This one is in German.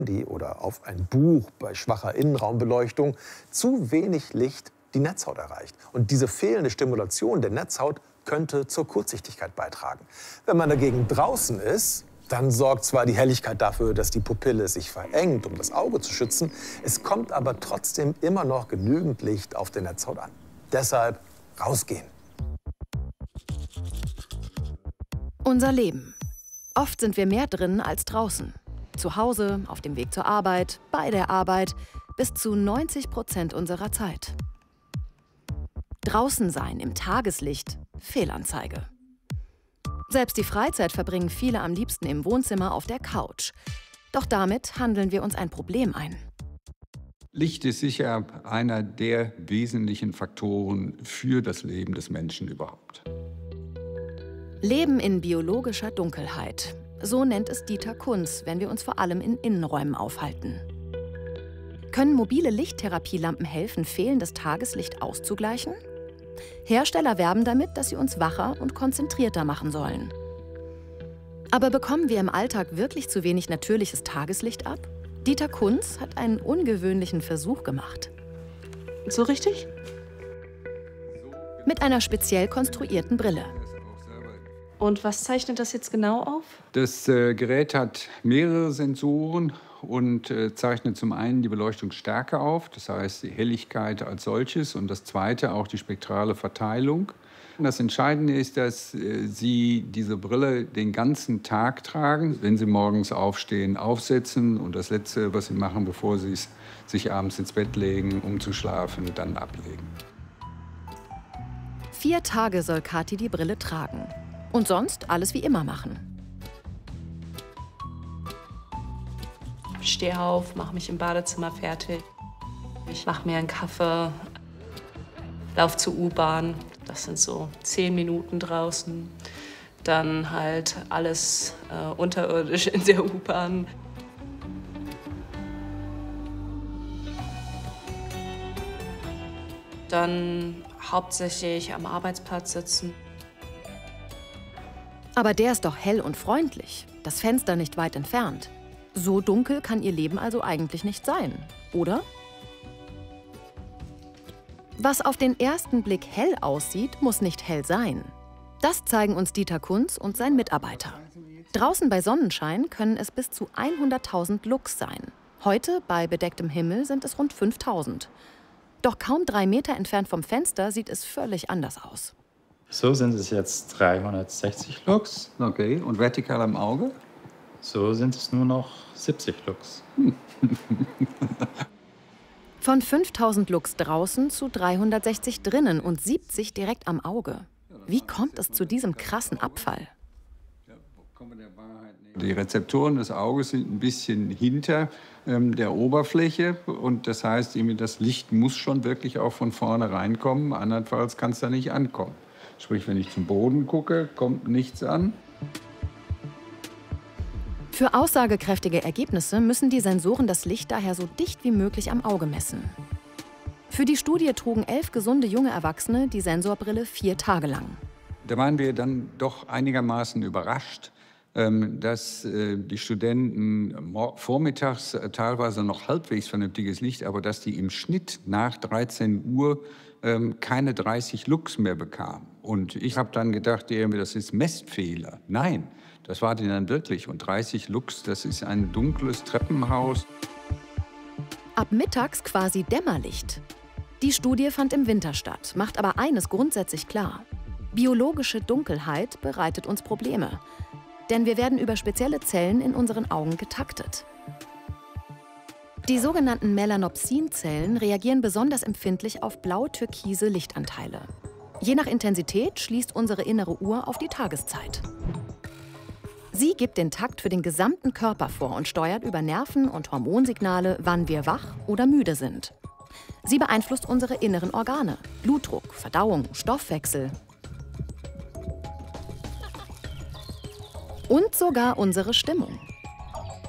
oder auf ein Buch bei schwacher Innenraumbeleuchtung zu wenig Licht die Netzhaut erreicht. Und diese fehlende Stimulation der Netzhaut könnte zur Kurzsichtigkeit beitragen. Wenn man dagegen draußen ist, dann sorgt zwar die Helligkeit dafür, dass die Pupille sich verengt, um das Auge zu schützen. Es kommt aber trotzdem immer noch genügend Licht auf der Netzhaut an. Deshalb rausgehen. Unser Leben. Oft sind wir mehr drin als draußen. Zu Hause, auf dem Weg zur Arbeit, bei der Arbeit, bis zu 90% unserer Zeit. Draußen sein im Tageslicht, Fehlanzeige. Selbst die Freizeit verbringen viele am liebsten im Wohnzimmer auf der Couch. Doch damit handeln wir uns ein Problem ein. Licht ist sicher einer der wesentlichen Faktoren für das Leben des Menschen überhaupt. Leben in biologischer Dunkelheit. So nennt es Dieter Kunz, wenn wir uns vor allem in Innenräumen aufhalten. Können mobile Lichttherapielampen helfen, fehlendes Tageslicht auszugleichen? Hersteller werben damit, dass sie uns wacher und konzentrierter machen sollen. Aber bekommen wir im Alltag wirklich zu wenig natürliches Tageslicht ab? Dieter Kunz hat einen ungewöhnlichen Versuch gemacht. So richtig? Mit einer speziell konstruierten Brille. Und was zeichnet das jetzt genau auf? Das Gerät hat mehrere Sensoren und zeichnet zum einen die Beleuchtungsstärke auf, das heißt die Helligkeit als solches, und das zweite auch die spektrale Verteilung. Das Entscheidende ist, dass Sie diese Brille den ganzen Tag tragen, wenn Sie morgens aufstehen, aufsetzen und das Letzte, was Sie machen, bevor Sie sich abends ins Bett legen, um zu schlafen, dann ablegen. 4 Tage soll Kathi die Brille tragen. Und sonst alles wie immer machen. Ich stehe auf, mache mich im Badezimmer fertig. Ich mache mir einen Kaffee, laufe zur U-Bahn. Das sind so 10 Minuten draußen. Dann halt alles unterirdisch in der U-Bahn. Dann hauptsächlich am Arbeitsplatz sitzen. Aber der ist doch hell und freundlich. Das Fenster nicht weit entfernt. So dunkel kann ihr Leben also eigentlich nicht sein, oder? Was auf den ersten Blick hell aussieht, muss nicht hell sein. Das zeigen uns Dieter Kunz und sein Mitarbeiter. Draußen bei Sonnenschein können es bis zu 100.000 Lux sein. Heute, bei bedecktem Himmel, sind es rund 5.000. Doch kaum 3 Meter entfernt vom Fenster sieht es völlig anders aus. So sind es jetzt 360 Lux. Okay, und vertikal am Auge? So sind es nur noch 70 Lux. Von 5000 Lux draußen zu 360 drinnen und 70 direkt am Auge. Wie kommt es zu diesem krassen Abfall? Die Rezeptoren des Auges sind ein bisschen hinter der Oberfläche und das heißt, das Licht muss schon wirklich auch von vorne reinkommen, andernfalls kann es da nicht ankommen. Sprich, wenn ich zum Boden gucke, kommt nichts an. Für aussagekräftige Ergebnisse müssen die Sensoren das Licht daher so dicht wie möglich am Auge messen. Für die Studie trugen 11 gesunde junge Erwachsene die Sensorbrille 4 Tage lang. Da waren wir dann doch einigermaßen überrascht, dass die Studenten vormittags teilweise noch halbwegs vernünftiges Licht, aber dass die im Schnitt nach 13 Uhr keine 30 Lux mehr bekamen. Und ich habe dann gedacht, das ist Messfehler. Nein, das war die dann wirklich. Und 30 Lux, das ist ein dunkles Treppenhaus. Ab mittags quasi Dämmerlicht. Die Studie fand im Winter statt, macht aber eines grundsätzlich klar. Biologische Dunkelheit bereitet uns Probleme. Denn wir werden über spezielle Zellen in unseren Augen getaktet. Die sogenannten Melanopsin-Zellen reagieren besonders empfindlich auf blau-türkise Lichtanteile. Je nach Intensität schließt unsere innere Uhr auf die Tageszeit. Sie gibt den Takt für den gesamten Körper vor und steuert über Nerven und Hormonsignale, wann wir wach oder müde sind. Sie beeinflusst unsere inneren Organe, Blutdruck, Verdauung, Stoffwechsel und sogar unsere Stimmung.